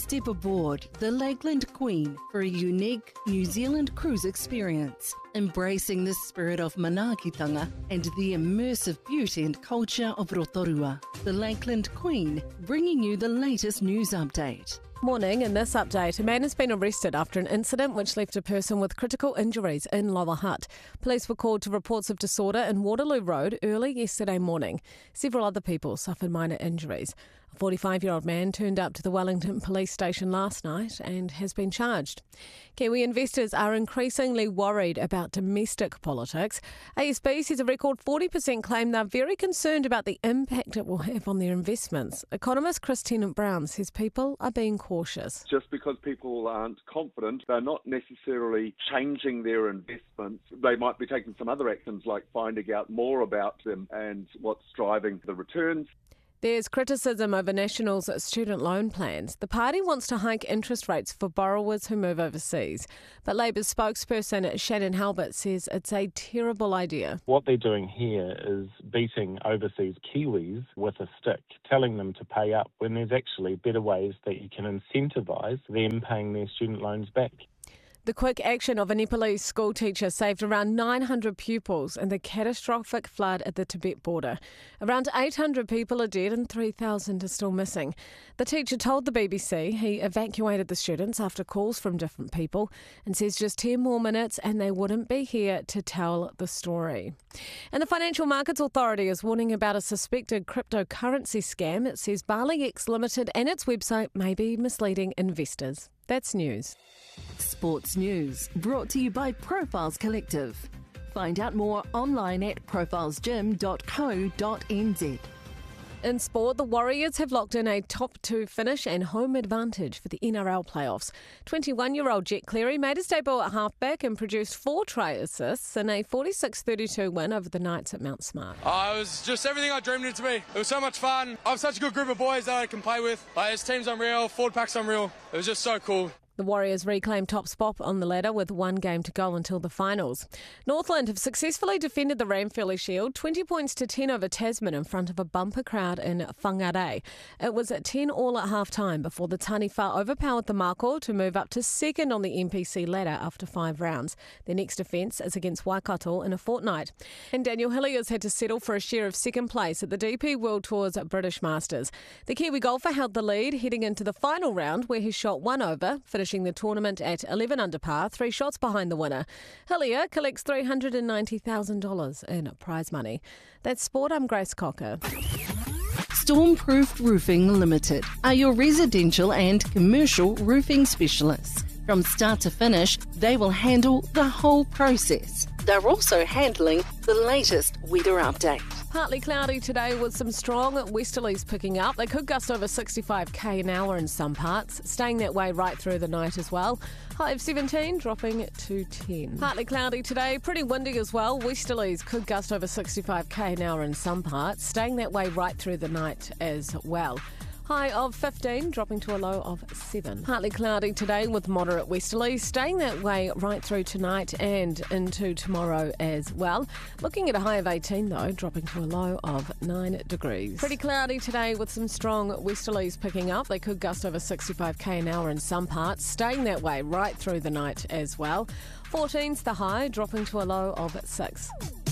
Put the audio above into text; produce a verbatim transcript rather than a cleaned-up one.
Step aboard the Lakeland Queen for a unique New Zealand cruise experience, embracing the spirit of manaakitanga and the immersive beauty and culture of Rotorua. The Lakeland Queen, bringing you the latest news update. Morning. In this update, a man has been arrested after an incident which left a person with critical injuries in Lower Hutt. Police were called to reports of disorder in Waterloo Road early yesterday morning. Several other people suffered minor injuries. A forty-five-year-old man turned up to the Wellington police station last night and has been charged. Kiwi investors are increasingly worried about domestic politics. A S B says a record forty percent claim they're very concerned about the impact it will have on their investments. Economist Chris Tennant-Brown says people are being cautious. Just because people aren't confident, they're not necessarily changing their investments. They might be taking some other actions like finding out more about them and what's driving the returns. There's criticism over National's student loan plans. The party wants to hike interest rates for borrowers who move overseas. But Labour's spokesperson Shannon Halbert says it's a terrible idea. What they're doing here is beating overseas Kiwis with a stick, telling them to pay up when there's actually better ways that you can incentivise them paying their student loans back. The quick action of a Nepalese school teacher saved around nine hundred pupils in the catastrophic flood at the Tibet border. Around eight hundred people are dead and three thousand are still missing. The teacher told the B B C he evacuated the students after calls from different people and says just ten more minutes and they wouldn't be here to tell the story. And the Financial Markets Authority is warning about a suspected cryptocurrency scam. It says Bali X Limited and its website may be misleading investors. That's news. Sports news brought to you by Profiles Collective. Find out more online at profiles gym dot co dot n z. In sport, the Warriors have locked in a top two finish and home advantage for the N R L playoffs. twenty-one-year-old Jet Cleary made his debut at halfback and produced four try assists in a forty-six thirty-two win over the Knights at Mount Smart. Uh, it was just everything I dreamed it to be. It was so much fun. I have such a good group of boys that I can play with. Like, his team's unreal, forward pack's unreal. It was just so cool. The Warriors reclaimed top spot on the ladder with one game to go until the finals. Northland have successfully defended the Ranfurly Shield, twenty points to ten over Tasman in front of a bumper crowd in Whangarei. It was at ten all at half-time before the Taniwha overpowered the Mako to move up to second on the N P C ladder after five rounds. Their next defence is against Waikato in a fortnight. And Daniel Hilliers had to settle for a share of second place at the D P World Tour's British Masters. The Kiwi golfer held the lead heading into the final round where he shot one over, finishing the tournament at eleven under par, three shots behind the winner. Hillier collects three hundred ninety thousand dollars in prize money. That's sport. I'm Grace Cocker. Stormproof Roofing Limited are your residential and commercial roofing specialists. From start to finish, they will handle the whole process. They're also handling the latest weather update. Partly cloudy today with some strong westerlies picking up. They could gust over sixty-five k an hour in some parts, staying that way right through the night as well. High of seventeen, dropping to ten. Partly cloudy today, pretty windy as well. Westerlies could gust over sixty-five k an hour in some parts, staying that way right through the night as well. High of fifteen, dropping to a low of seven. Partly cloudy today with moderate westerlies, staying that way right through tonight and into tomorrow as well. Looking at a high of eighteen though, dropping to a low of nine degrees. Pretty cloudy today with some strong westerlies picking up. They could gust over sixty-five k an hour in some parts, staying that way right through the night as well. fourteen's the high, dropping to a low of six.